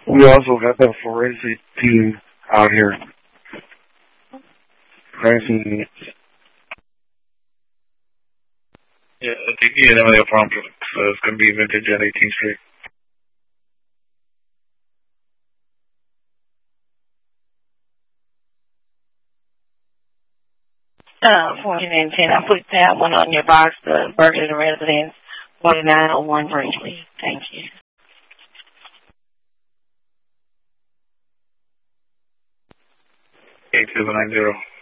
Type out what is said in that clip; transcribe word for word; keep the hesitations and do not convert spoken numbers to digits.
We also got the forensic team out here. Crashing. Yeah, I think you know they're from, so it's going to be vintage at eighteenth Street. Uh, fourteen and ten. I put that one on your box, the Berkeley Residence, forty-nine oh one Brinkley. Thank you. eight seven nine zero.